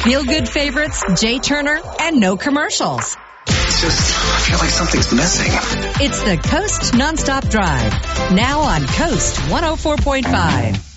Feel-good favorites, Jay Turner, and no commercials. It's just, I feel like something's missing. It's the Coast Nonstop Drive. Now on Coast 104.5.